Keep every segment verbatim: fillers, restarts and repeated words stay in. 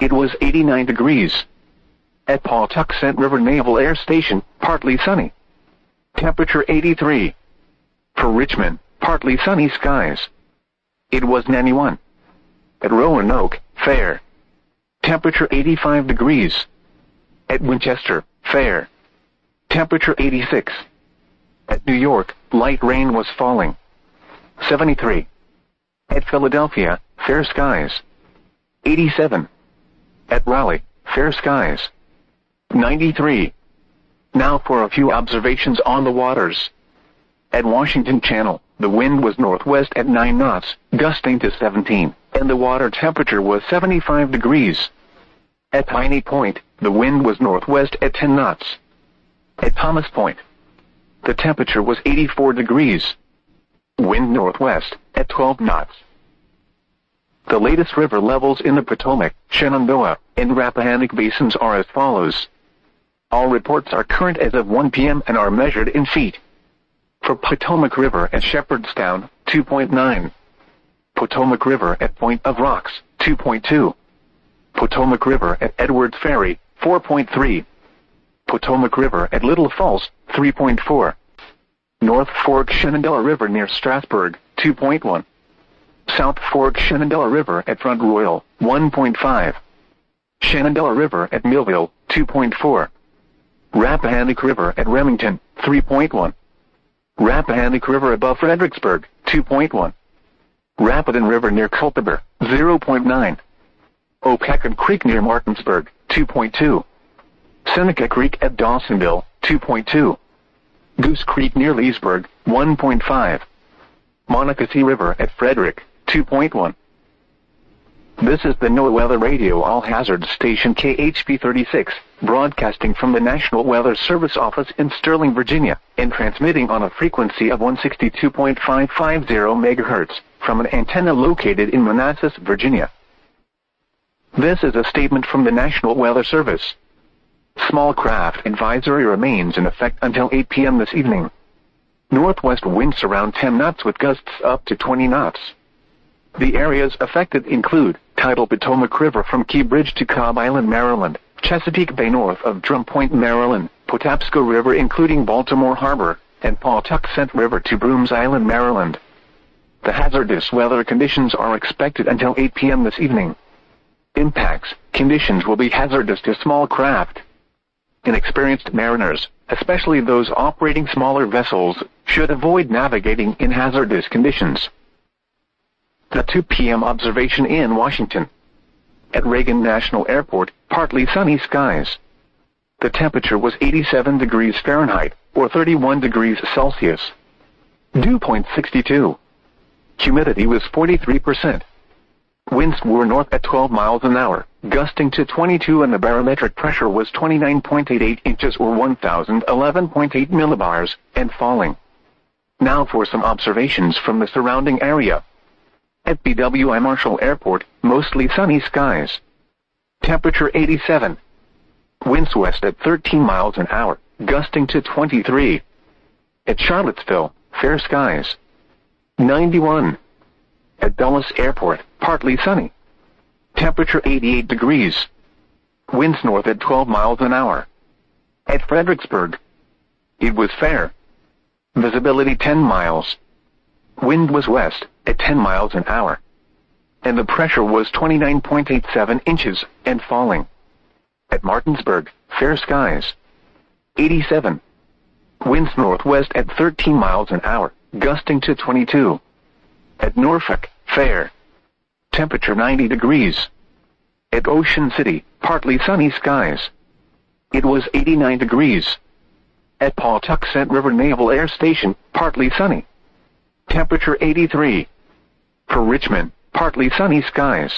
It was eighty-nine degrees. At Pawtuxent River Naval Air Station, partly sunny. Temperature eighty-three. For Richmond, partly sunny skies. It was ninety-one. At Roanoke, fair. Temperature eighty-five degrees. At Winchester, fair. Temperature eighty-six. At New York, light rain was falling. seventy-three. At Philadelphia, fair skies. eighty-seven. At Raleigh, fair skies. ninety-three. Now for a few observations on the waters. At Washington Channel, the wind was northwest at nine knots, gusting to seventeen, and the water temperature was seventy-five degrees. At Piney Point, the wind was northwest at ten knots. At Thomas Point, the temperature was eighty-four degrees. Wind northwest at twelve knots. The latest river levels in the Potomac, Shenandoah, and Rappahannock basins are as follows. All reports are current as of one p m and are measured in feet. For Potomac River at Shepherdstown, two point nine. Potomac River at Point of Rocks, two point two. Potomac River at Edwards Ferry, four point three. Potomac River at Little Falls, three point four. North Fork Shenandoah River near Strasburg, two point one. South Fork Shenandoah River at Front Royal, one point five. Shenandoah River at Millville, two point four. Rappahannock River at Remington, three point one. Rappahannock River above Fredericksburg, two point one. Rapidan River near Culpeper, zero point nine. Opecon Creek near Martinsburg, two point two. Seneca Creek at Dawsonville, two point two. Goose Creek near Leesburg, one point five. Monocacy River at Frederick, two point one. This is the NOAA Weather Radio All-Hazard Station K H P thirty-six, broadcasting from the National Weather Service office in Sterling, Virginia, and transmitting on a frequency of one sixty-two point five five zero megahertz, from an antenna located in Manassas, Virginia. This is a statement from the National Weather Service. Small craft advisory remains in effect until eight p m this evening. Northwest winds around ten knots with gusts up to twenty knots. The areas affected include tidal Potomac River from Key Bridge to Cobb Island, Maryland, Chesapeake Bay north of Drum Point, Maryland, Patapsco River including Baltimore Harbor, and Pawtuxent River to Brooms Island, Maryland. The hazardous weather conditions are expected until eight p m this evening. Impacts, conditions will be hazardous to small craft. Inexperienced mariners, especially those operating smaller vessels, should avoid navigating in hazardous conditions. The two p m observation in Washington. At Reagan National Airport, partly sunny skies. The temperature was eighty-seven degrees Fahrenheit, or thirty-one degrees Celsius. Dew point sixty-two. Humidity was forty-three percent. Winds were north at twelve miles an hour, gusting to twenty-two, and the barometric pressure was twenty-nine point eight eight inches or one thousand eleven point eight millibars, and falling. Now for some observations from the surrounding area. At B W I Marshall Airport, mostly sunny skies. Temperature eighty-seven. Winds west at thirteen miles an hour, gusting to twenty-three. At Charlottesville, fair skies. ninety-one. At Dulles Airport, partly sunny. Temperature eighty-eight degrees. Winds north at twelve miles an hour. At Fredericksburg, it was fair. Visibility ten miles. Wind was west at ten miles an hour. And the pressure was twenty-nine point eight seven inches and falling. At Martinsburg, fair skies. eighty-seven. Winds northwest at thirteen miles an hour, gusting to twenty-two. At Norfolk, fair. Temperature ninety degrees. At Ocean City, partly sunny skies. It was eighty-nine degrees. At Pawtuxent River Naval Air Station, partly sunny. Temperature eighty-three. For Richmond, partly sunny skies.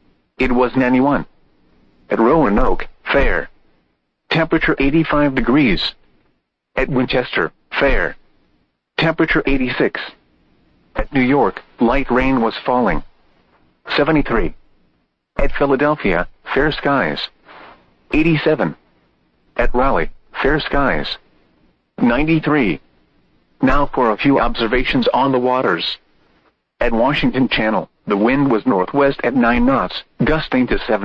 It was ninety-one. At Roanoke, fair. Temperature eighty-five degrees. At Winchester, fair. Temperature eighty-six. At New York, light rain was falling. seventy-three. At Philadelphia, fair skies. eighty-seven. At Raleigh, fair skies. ninety-three. Now for a few observations on the waters. At Washington Channel, the wind was northwest at nine knots, gusting to seven.